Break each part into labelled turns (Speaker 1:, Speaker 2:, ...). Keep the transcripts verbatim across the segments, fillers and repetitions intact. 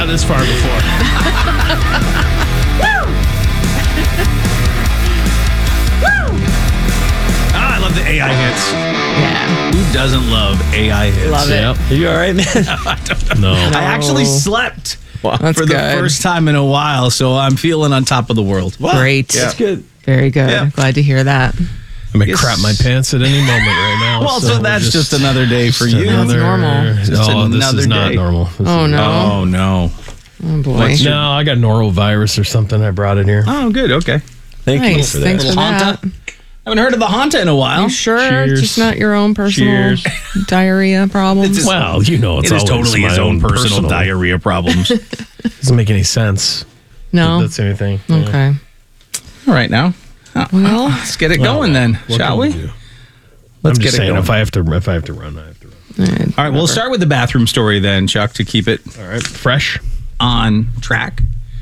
Speaker 1: gotten this far before.
Speaker 2: Ah, I love the A I hits.
Speaker 3: Yeah.
Speaker 2: Who doesn't love A I hits?
Speaker 3: Love it.
Speaker 1: Yep.
Speaker 4: Are you all right, man?
Speaker 1: No.
Speaker 2: I actually slept
Speaker 3: That's
Speaker 2: for the
Speaker 3: good.
Speaker 2: first time in a while, so I'm feeling on top of the world.
Speaker 3: Great.
Speaker 2: Yeah.
Speaker 4: That's good.
Speaker 3: Very good.
Speaker 2: Yeah.
Speaker 3: Glad to hear that.
Speaker 1: I may
Speaker 2: Yes.
Speaker 1: crap my pants at any moment right now.
Speaker 2: Well, so
Speaker 1: we're
Speaker 2: that's just another day for
Speaker 1: just
Speaker 2: you.
Speaker 1: Another,
Speaker 3: normal.
Speaker 2: Just
Speaker 1: oh, this
Speaker 2: another
Speaker 1: is not
Speaker 2: day.
Speaker 1: normal. This
Speaker 3: Oh,
Speaker 1: is-
Speaker 3: no.
Speaker 2: Oh, no.
Speaker 3: Oh, boy.
Speaker 2: What's your-
Speaker 1: No, I got norovirus or something. I brought it here.
Speaker 2: Oh, good. Okay.
Speaker 4: Thank you
Speaker 3: Nice.
Speaker 4: for that.
Speaker 3: Thanks for
Speaker 2: Little
Speaker 3: that.
Speaker 2: Hanta. Haven't heard of the Hanta in a while.
Speaker 3: You sure?
Speaker 1: Cheers.
Speaker 3: It's just not your own personal
Speaker 1: Cheers.
Speaker 3: diarrhea problems?
Speaker 2: It's-
Speaker 1: Well, you know, it's
Speaker 2: It is
Speaker 1: always
Speaker 2: totally
Speaker 1: my
Speaker 2: his own personal, diarrhea problems.
Speaker 1: Doesn't make any sense.
Speaker 3: no?
Speaker 1: That's anything. Yeah.
Speaker 3: Okay.
Speaker 2: All right, now. Uh,
Speaker 3: Well,
Speaker 2: let's get it
Speaker 1: Well,
Speaker 2: going then,
Speaker 1: what
Speaker 2: shall
Speaker 1: can
Speaker 2: we?
Speaker 1: do?
Speaker 2: Let's
Speaker 1: I'm
Speaker 2: get
Speaker 1: just
Speaker 2: it
Speaker 1: saying,
Speaker 2: going.
Speaker 1: if I have to, if I have to run, I have to run.
Speaker 3: all right.
Speaker 2: All right, we'll start with the bathroom story then, Chuck, to keep it
Speaker 1: All right, fresh.
Speaker 2: on track,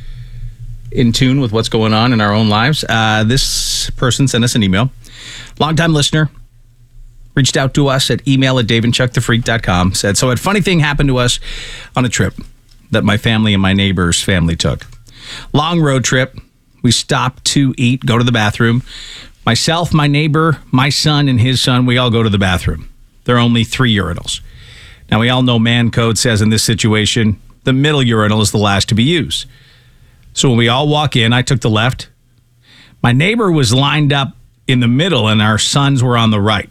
Speaker 2: in tune with what's going on in our own lives. Uh, this person sent us an email. Longtime listener reached out to us at email at dave and chuck the freak dot com. Said, so a funny thing happened to us on a trip that my family and my neighbor's family took. Long road trip. We stopped to eat, go to the bathroom. Myself, my neighbor, my son, and his son, we all go to the bathroom. There are only three urinals. Now, we all know man code says in this situation, the middle urinal is the last to be used. So when we all walk in, I took the left. My neighbor was lined up in the middle, and our sons were on the right.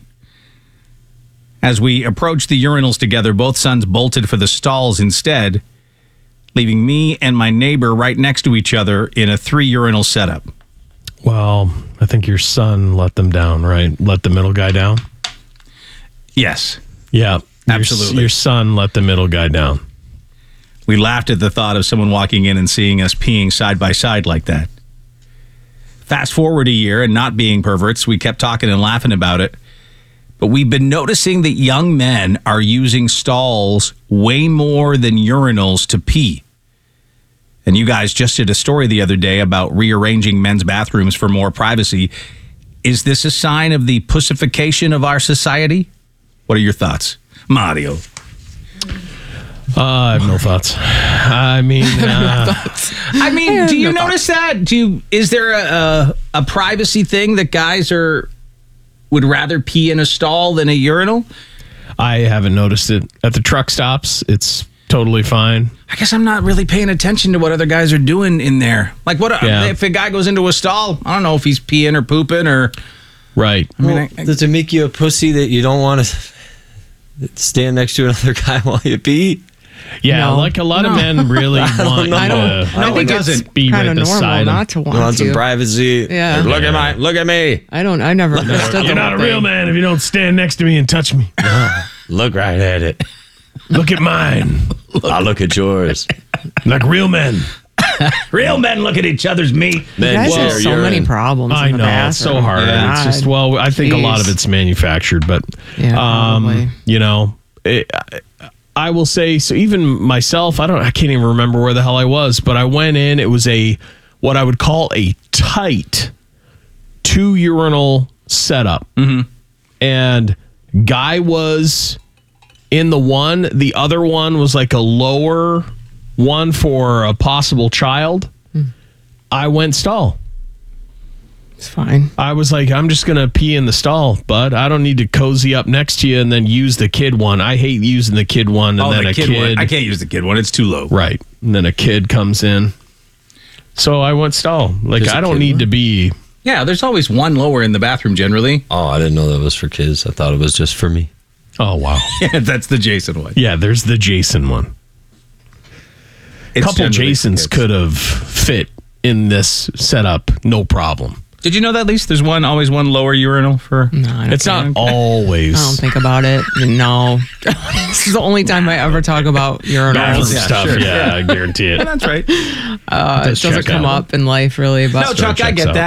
Speaker 2: As we approached the urinals together, both sons bolted for the stalls instead, leaving me and my neighbor right next to each other in a three urinal setup.
Speaker 1: Well, I think your son let them down, right? Let the middle guy down.
Speaker 2: Yes,
Speaker 1: Yeah, Your-
Speaker 2: Absolutely.
Speaker 1: Your, son let the middle guy down.
Speaker 2: we laughed at the thought of someone walking in and seeing us peeing side by side like that. Fast forward a year and not being perverts, we kept talking and laughing about it. But we've been noticing that young men are using stalls way more than urinals to pee. And you guys just did a story the other day about rearranging men's bathrooms for more privacy. Is this a sign of the pussification of our society? What are your thoughts? Mario.
Speaker 1: Uh, I have no thoughts. I mean, uh,
Speaker 2: I mean,
Speaker 3: have
Speaker 2: do you
Speaker 3: no
Speaker 2: notice that? Do you, is there a, a a privacy thing that guys are would rather pee in a stall than a urinal?
Speaker 1: I haven't noticed it at the truck stops. It's totally fine.
Speaker 2: I guess I'm not really paying attention to what other guys are doing in there. Like, what
Speaker 1: Yeah.
Speaker 2: if a guy goes into a stall? I don't know if he's peeing or pooping or.
Speaker 1: Right.
Speaker 2: I mean,
Speaker 4: Well,
Speaker 2: I, I,
Speaker 4: does it make you a pussy that you don't want to stand next to another guy while you pee?
Speaker 1: Yeah,
Speaker 3: No.
Speaker 1: like a lot of
Speaker 3: No.
Speaker 1: men really want
Speaker 4: know.
Speaker 3: I
Speaker 1: to
Speaker 3: don't. I
Speaker 2: No,
Speaker 3: think
Speaker 2: it
Speaker 3: it's
Speaker 2: doesn't.
Speaker 1: be
Speaker 3: kind
Speaker 1: right
Speaker 3: of normal
Speaker 1: beside him.
Speaker 3: not to
Speaker 4: You
Speaker 3: want,
Speaker 4: want some
Speaker 3: to.
Speaker 4: privacy?
Speaker 3: Yeah.
Speaker 4: Like, look at my, look at me.
Speaker 3: I don't. I never understood.
Speaker 1: You're
Speaker 3: the
Speaker 1: not a
Speaker 3: whole
Speaker 1: real
Speaker 3: thing.
Speaker 1: man if you don't stand next to me and touch me.
Speaker 4: Look right at it.
Speaker 1: Look at mine.
Speaker 4: I'll look at yours.
Speaker 1: Like real men.
Speaker 2: real men look at each other's meat.
Speaker 3: You
Speaker 4: Men
Speaker 3: guys
Speaker 4: share
Speaker 3: have so
Speaker 4: urine.
Speaker 3: many problems.
Speaker 1: I
Speaker 3: in the
Speaker 1: know it's so
Speaker 3: bathroom.
Speaker 1: hard.
Speaker 2: Yeah.
Speaker 1: It's just well, I think a lot of
Speaker 3: Jeez.
Speaker 1: it's manufactured, but
Speaker 3: Yeah,
Speaker 1: um,
Speaker 3: probably.
Speaker 1: you know, it, I, I will say so. Even myself, I don't, I can't even remember where the hell I was, but I went in. It was a what I would call a tight two urinal setup, mm-hmm. and guy was in the one. The other one was like a lower one for a possible child.
Speaker 3: Mm.
Speaker 1: I went stall.
Speaker 3: It's fine.
Speaker 1: I was like, I'm just going to pee in the stall, bud. I don't need to cozy up next to you and then use the kid one. I hate using the kid one and
Speaker 2: Oh,
Speaker 1: then
Speaker 2: the
Speaker 1: a
Speaker 2: kid,
Speaker 1: kid.
Speaker 2: one. I can't use the kid one. It's too low.
Speaker 1: Right. And then a kid comes in. So I went stall. Like,
Speaker 4: There's a
Speaker 1: I don't
Speaker 4: kid
Speaker 1: need
Speaker 4: one?
Speaker 1: to be.
Speaker 2: Yeah, there's always one lower in the bathroom generally.
Speaker 4: Oh, I didn't know that was for kids. I thought it was just for me.
Speaker 1: Oh, wow.
Speaker 2: Yeah, that's the Jason one.
Speaker 1: Yeah, there's the Jason one. A
Speaker 2: It's
Speaker 1: couple
Speaker 2: generally for
Speaker 1: Jasons
Speaker 2: kids.
Speaker 1: could have fit in this setup, no problem.
Speaker 2: Did you know that at least there's one, always one lower urinal for?
Speaker 3: No, I don't
Speaker 1: It's not
Speaker 3: think-
Speaker 1: always.
Speaker 3: I don't think about it. No. This is the only time I ever talk about urinals.
Speaker 1: Bathroom
Speaker 2: Yeah,
Speaker 1: stuff.
Speaker 2: sure.
Speaker 1: Yeah, I guarantee it.
Speaker 2: That's right.
Speaker 3: Uh, it
Speaker 1: does
Speaker 3: doesn't
Speaker 1: check
Speaker 3: come
Speaker 1: out.
Speaker 3: up in life, really. But
Speaker 2: No, Chuck, I
Speaker 1: checks
Speaker 2: get
Speaker 1: out.
Speaker 2: that.